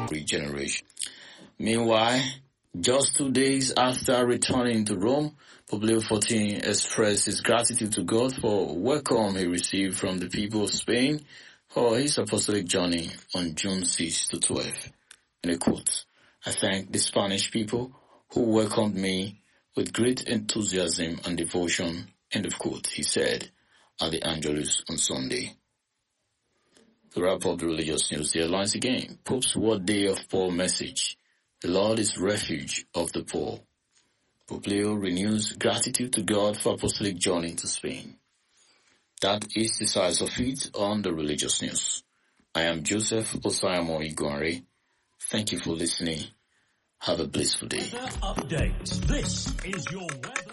regeneration. Meanwhile, just 2 days after returning to Rome, Pope Leo XIV expressed his gratitude to God for welcome he received from the people of Spain for his apostolic journey on June 6 to 12. In a quote, "I thank the Spanish people who welcomed me with great enthusiasm and devotion," end of quote, he said at the Angelus on Sunday. To wrap up the religious news, the headlines again. Pope's World Day of Poor message. The Lord is refuge of the poor. Pope Leo renews gratitude to God for apostolic journey to Spain. That is the size of it on the religious news. I am Joseph Osayamo Iguare. Thank you for listening. Have a blissful day. Weather updates. This is your weather.